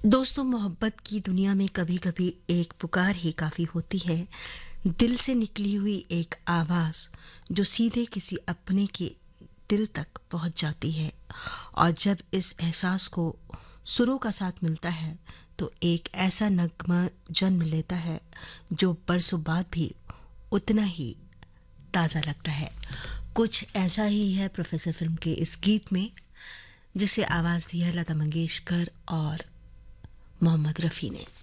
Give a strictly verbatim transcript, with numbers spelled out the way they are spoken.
दोस्तों, मोहब्बत की दुनिया में कभी कभी एक पुकार ही काफ़ी होती है। दिल से निकली हुई एक आवाज़ जो सीधे किसी अपने के दिल तक पहुंच जाती है। और जब इस एहसास को सुरों का साथ मिलता है तो एक ऐसा नगमा जन्म लेता है जो बरसों बाद भी उतना ही ताज़ा लगता है। कुछ ऐसा ही है प्रोफेसर फिल्म के इस गीत में, जिसे आवाज़ दी है लता मंगेशकर और मोहम्मद रफ़ी ने।